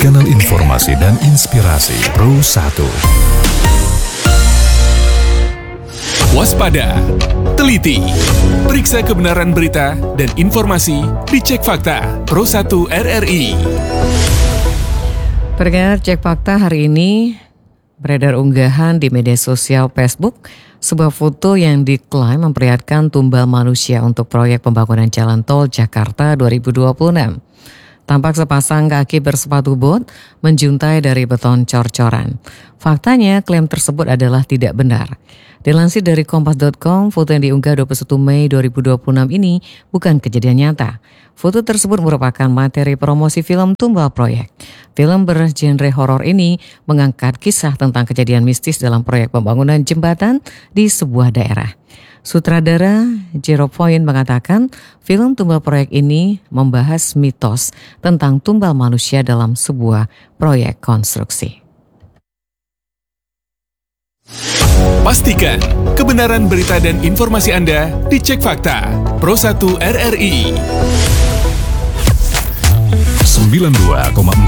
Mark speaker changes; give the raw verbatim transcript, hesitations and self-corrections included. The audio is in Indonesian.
Speaker 1: kanal informasi dan inspirasi Pro satu.
Speaker 2: Waspada, teliti, periksa kebenaran berita dan informasi, dicek fakta Pro satu R R I.
Speaker 3: Pendengar Cek Fakta hari ini beredar unggahan di media sosial Facebook sebuah foto yang diklaim memperlihatkan tumbal manusia untuk proyek pembangunan jalan tol Jakarta dua ribu dua puluh enam. Tampak sepasang kaki bersepatu bot menjuntai dari beton cor-coran. Faktanya klaim tersebut adalah tidak benar. Dilansir dari kompas titik com, foto yang diunggah dua puluh satu Mei dua ribu dua puluh enam ini bukan kejadian nyata. Foto tersebut merupakan materi promosi film Tumbal Proyek. Film bergenre horor ini mengangkat kisah tentang kejadian mistis dalam proyek pembangunan jembatan di sebuah daerah. Sutradara Zero Point mengatakan film Tumbal Proyek ini membahas mitos tentang tumbal manusia dalam sebuah proyek konstruksi.
Speaker 2: Pastikan kebenaran berita dan informasi Anda dicek fakta Pro satu R R I.
Speaker 1: sembilan puluh dua koma empat